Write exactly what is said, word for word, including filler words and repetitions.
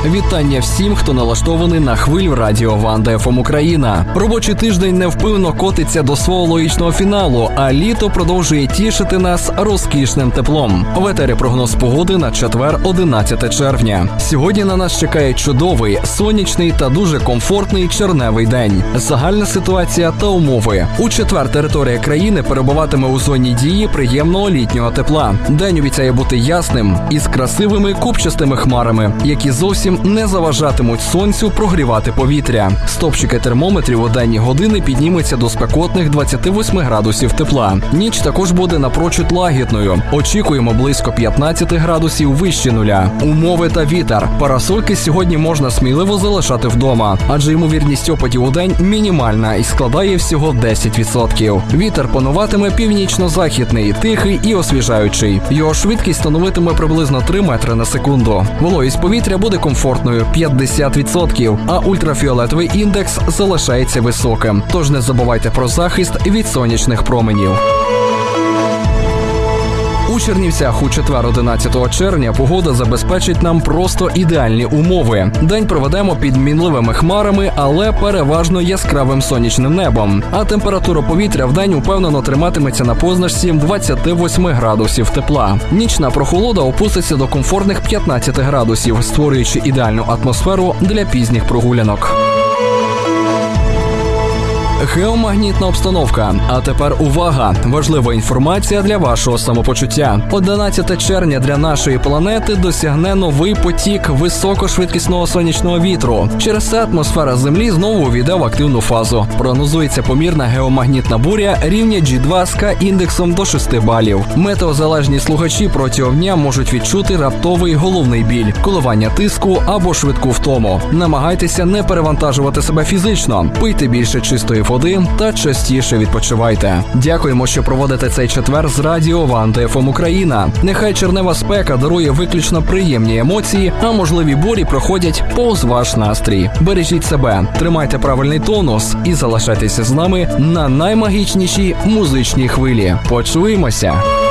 Вітання всім, хто налаштований на хвилю радіо Ванда еф ем Україна. Робочий тиждень невпинно котиться до свого логічного фіналу, а літо продовжує тішити нас розкішним теплом. В етері прогноз погоди на четвер, одинадцяте червня. Сьогодні на нас чекає чудовий, сонячний та дуже комфортний червневий день. Загальна ситуація та умови. У четвер територія країни перебуватиме у зоні дії приємного літнього тепла. День обіцяє бути ясним із красивими купчастими хмарами, які зовсім не заважатимуть сонцю прогрівати повітря. Стопчики термометрів у денні години підніметься до спекотних двадцяти восьми градусів тепла. Ніч також буде напрочуд лагідною. Очікуємо близько п'ятнадцяти градусів вище нуля. Умови та вітер. Парасольки сьогодні можна сміливо залишати вдома, адже ймовірність опадів у день мінімальна і складає всього десять відсотків. Вітер пануватиме північно-західний, тихий і освіжаючий. Його швидкість становитиме приблизно три метри на секунду. Вологість повітря буде комфортною – п'ятдесят відсотків, а ультрафіолетовий індекс залишається високим. Тож не забувайте про захист від сонячних променів. У Чернівцях у четвер, одинадцятого червня, погода забезпечить нам просто ідеальні умови. День проведемо під мінливими хмарами, але переважно яскравим сонячним небом. А температура повітря вдень упевнено триматиметься на позначці двадцяти восьми градусів тепла. Нічна прохолода опуститься до комфортних п'ятнадцяти градусів, створюючи ідеальну атмосферу для пізніх прогулянок. Геомагнітна обстановка. А тепер увага! Важлива інформація для вашого самопочуття. одинадцяте червня для нашої планети досягне новий потік високошвидкісного сонячного вітру. Через це атмосфера Землі знову увійде в активну фазу. Прогнозується помірна геомагнітна буря рівня джі два з К-індексом до шести балів. Метеозалежні слухачі протягом дня можуть відчути раптовий головний біль, коливання тиску або швидку втому. Намагайтеся не перевантажувати себе фізично. Пийте більше чистої води та частіше відпочивайте. Дякуємо, що проводите цей четвер з радіо Ванда еф ем Україна. Нехай червнева спека дарує виключно приємні емоції, а можливі бурі проходять повз ваш настрій. Бережіть себе, тримайте правильний тонус і залишайтеся з нами на наймагічнішій музичній хвилі. Почуємося!